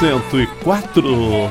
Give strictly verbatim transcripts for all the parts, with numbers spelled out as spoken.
cento e quatro. O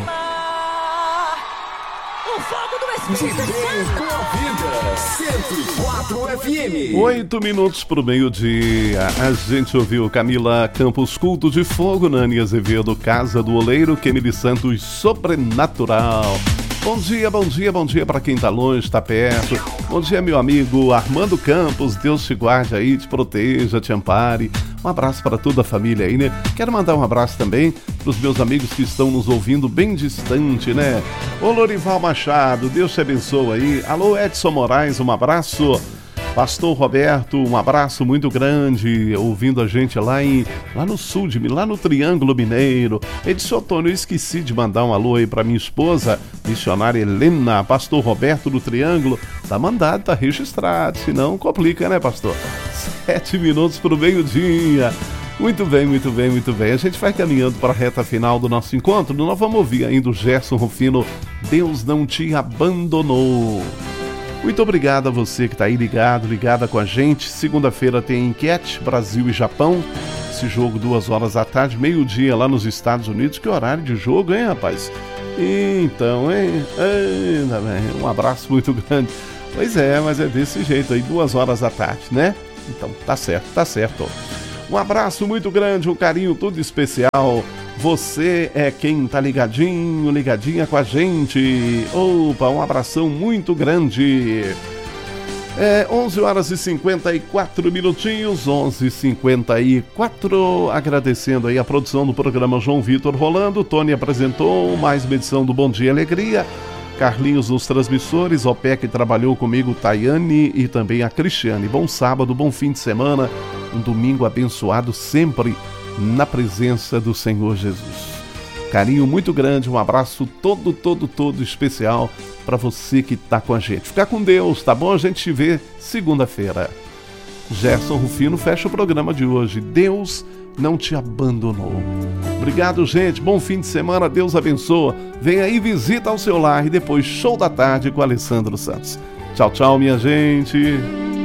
fogo do Espírito Santo. cento e quatro F M. Oito minutos pro meio-dia. A gente ouviu Camila Campos, Culto de Fogo, Nani Azevedo, Casa do Oleiro, Kemily Santos, Sobrenatural. Bom dia, bom dia, bom dia para quem tá longe, tá perto. Bom dia, meu amigo Armando Campos. Deus te guarde aí, te proteja, te ampare. Um abraço para toda a família aí, né? Quero mandar um abraço também pros meus amigos que estão nos ouvindo bem distante, né? Ô Lorival Machado, Deus te abençoe aí. Alô, Edson Moraes, um abraço. Pastor Roberto, um abraço muito grande, ouvindo a gente lá, em, lá no sul de mim, lá no Triângulo Mineiro. Edson Antônio, eu esqueci de mandar um alô aí pra minha esposa, missionária Helena. Pastor Roberto do Triângulo, tá mandado, tá registrado, senão complica, né, pastor? Sete minutos pro meio-dia. Muito bem, muito bem, muito bem. A gente vai caminhando para a reta final do nosso encontro. Nós vamos ouvir ainda o Gerson Rufino, Deus não te abandonou. Muito obrigado a você que está aí ligado, ligada com a gente. Segunda-feira tem enquete, Brasil e Japão. Esse jogo duas horas da tarde, meio-dia lá nos Estados Unidos. Que horário de jogo, hein, rapaz? Então, hein? Ainda bem. Um abraço muito grande. Pois é, mas é desse jeito aí, duas horas da tarde, né? Então, tá certo, tá certo. Um abraço muito grande, um carinho todo especial. Você é quem tá ligadinho, ligadinha com a gente. Opa, um abração muito grande. É onze horas e cinquenta e quatro minutinhos, onze e cinquenta e quatro. Agradecendo aí a produção do programa João Vitor rolando. Tony apresentou mais uma edição do Bom Dia e Alegria. Carlinhos nos transmissores, O P E C trabalhou comigo, Tayane e também a Cristiane. Bom sábado, bom fim de semana, um domingo abençoado sempre na presença do Senhor Jesus. Carinho muito grande, um abraço todo, todo, todo especial para você que tá com a gente. Fica com Deus, tá bom? A gente se vê segunda-feira. Gerson Rufino fecha o programa de hoje. Deus não te abandonou. Obrigado, gente. Bom fim de semana. Deus abençoa. Vem aí, visita ao seu lar e depois show da tarde com Alessandro Santos. Tchau, tchau, minha gente.